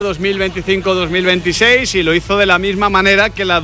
2025-2026 y lo hizo de la misma manera que la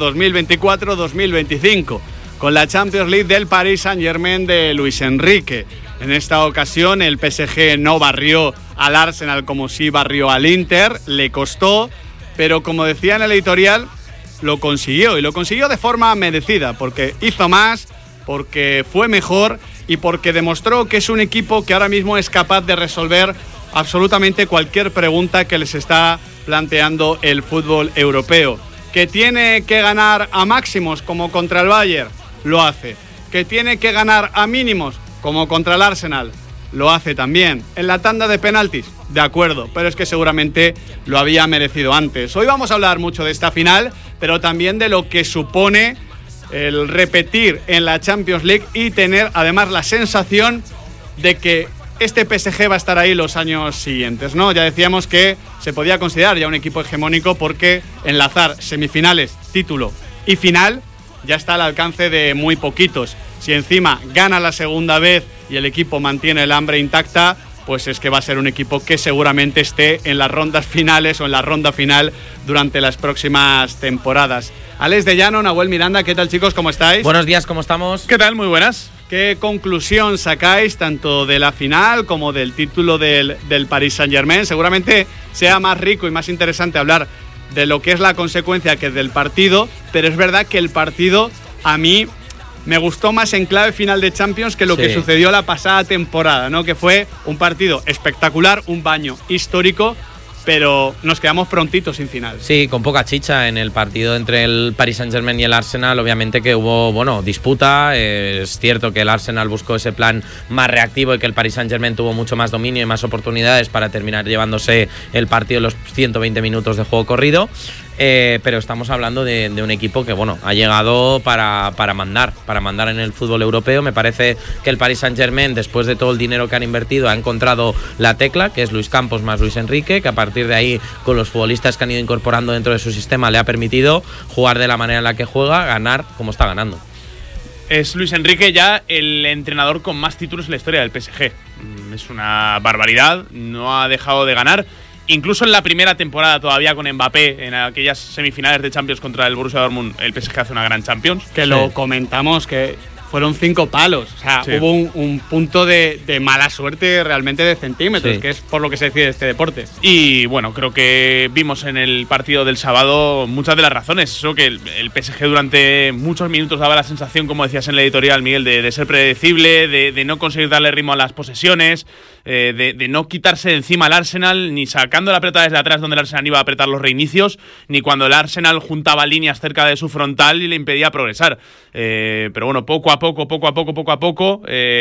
2024-2025, con la Champions League del Paris Saint-Germain de Luis Enrique. En esta ocasión el PSG no barrió al Arsenal como sí barrió al Inter, le costó, pero como decía en el editorial, lo consiguió, y lo consiguió de forma merecida, porque hizo más, porque fue mejor y porque demostró que es un equipo que ahora mismo es capaz de resolver absolutamente cualquier pregunta que les está planteando el fútbol europeo. Que tiene que ganar a máximos como contra el Bayern, lo hace. Que tiene que ganar a mínimos como contra el Arsenal, lo hace también. En la tanda de penaltis, de acuerdo, pero es que seguramente lo había merecido antes. Hoy vamos a hablar mucho de esta final, pero también de lo que supone el repetir en la Champions League y tener además la sensación de que este PSG va a estar ahí los años siguientes, ¿no? Ya decíamos que se podía considerar ya un equipo hegemónico porque enlazar semifinales, título y final ya está al alcance de muy poquitos. Si encima gana la segunda vez y el equipo mantiene el hambre intacta, pues es que va a ser un equipo que seguramente esté en las rondas finales o en la ronda final durante las próximas temporadas. Alex de Llano, Nahuel Miranda, ¿qué tal, chicos? ¿Cómo estáis? Buenos días, ¿cómo estamos? ¿Qué tal? Muy buenas. ¿Qué conclusión sacáis tanto de la final como del título del Paris Saint-Germain? Seguramente sea más rico y más interesante hablar de lo que es la consecuencia que del partido, pero es verdad que el partido a mí me gustó más en clave final de Champions que lo que sucedió la pasada temporada, ¿no? Que fue un partido espectacular, un baño histórico, pero nos quedamos prontitos sin final. Sí, con poca chicha en el partido entre el Paris Saint-Germain y el Arsenal. Obviamente que hubo, disputa. Es cierto que el Arsenal buscó ese plan más reactivo y que el Paris Saint-Germain tuvo mucho más dominio y más oportunidades para terminar llevándose el partido en los 120 minutos de juego corrido. Pero estamos hablando de un equipo que ha llegado para mandar en el fútbol europeo. Me parece que el Paris Saint-Germain, después de todo el dinero que han invertido, ha encontrado la tecla, que es Luis Campos más Luis Enrique, que a partir de ahí, con los futbolistas que han ido incorporando dentro de su sistema, le ha permitido jugar de la manera en la que juega, ganar como está ganando. Es Luis Enrique ya el entrenador con más títulos en la historia del PSG. Es una barbaridad, no ha dejado de ganar. Incluso en la primera temporada todavía con Mbappé, en aquellas semifinales de Champions contra el Borussia Dortmund, el PSG hace una gran Champions. Que lo comentamos, que fueron 5 palos. O sea, hubo un punto de mala suerte realmente de centímetros, que es por lo que se decide este deporte. Y bueno, creo que vimos en el partido del sábado muchas de las razones. Eso que el PSG durante muchos minutos daba la sensación, como decías en la editorial, Miguel, de ser predecible, de no conseguir darle ritmo a las posesiones, de no quitarse de encima al Arsenal, ni sacando la pelota desde atrás donde el Arsenal iba a apretar los reinicios, ni cuando el Arsenal juntaba líneas cerca de su frontal y le impedía progresar. Pero bueno, poco a poco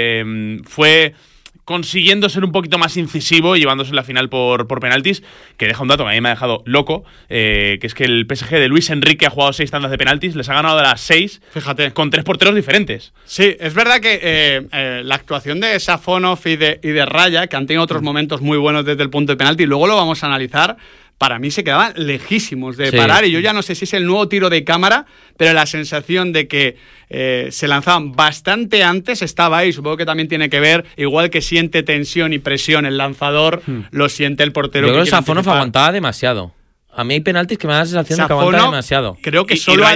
fue consiguiendo ser un poquito más incisivo y llevándose la final por penaltis, que deja un dato que a mí me ha dejado loco, que es que el PSG de Luis Enrique ha jugado 6 tandas de penaltis, les ha ganado de las 6, fíjate, con 3 porteros diferentes. Sí, es verdad que la actuación de Safonov y de Raya, que han tenido otros momentos muy buenos desde el punto de penalti, luego lo vamos a analizar, para mí se quedaban lejísimos de parar, y yo ya no sé si es el nuevo tiro de cámara, pero la sensación de que se lanzaban bastante antes estaba ahí. Supongo que también tiene que ver, igual que siente tensión y presión el lanzador, lo siente el portero. Yo creo que Safonov aguantaba demasiado. A mí hay penaltis que me da la sensación de que aguanta demasiado. Creo que solo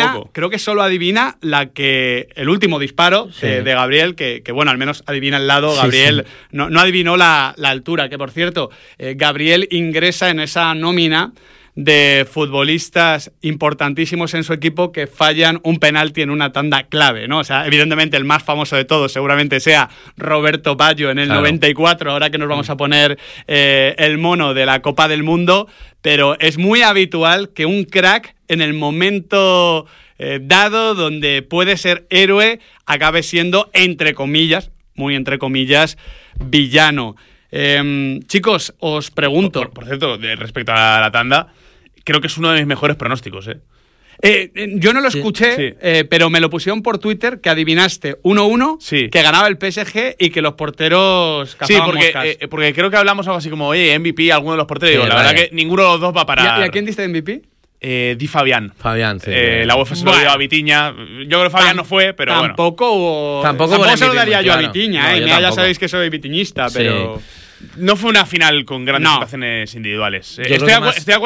adivina el último disparo de Gabriel, que bueno, al menos adivina el lado. Gabriel no adivinó la altura, que por cierto, Gabriel ingresa en esa nómina de futbolistas importantísimos en su equipo que fallan un penalti en una tanda clave, ¿no? O sea, evidentemente el más famoso de todos seguramente sea Roberto Baggio en el 94, ahora que nos vamos a poner el mono de la Copa del Mundo, pero es muy habitual que un crack en el momento dado donde puede ser héroe acabe siendo, entre comillas, muy entre comillas, villano. Chicos, os pregunto. Por cierto, respecto a la tanda, creo que es uno de mis mejores pronósticos, Yo no lo escuché, pero me lo pusieron por Twitter, que adivinaste 1-1, que ganaba el PSG y que los porteros cazaban moscas. Porque creo que hablamos algo así como, oye, MVP, alguno de los porteros. Digo, la verdad que ninguno de los dos va a parar. ¿Y a quién diste de MVP? Di Fabián. Fabián, sí. La UEFA se lo dio a Vitinha. Yo creo que Fabián no fue, pero tampoco bueno. Tampoco se lo daría yo a Vitinha, No, ya sabéis que soy vitiñista, pero... No fue una final con grandes No. situaciones individuales. Yo creo Estoy que de más- acuerdo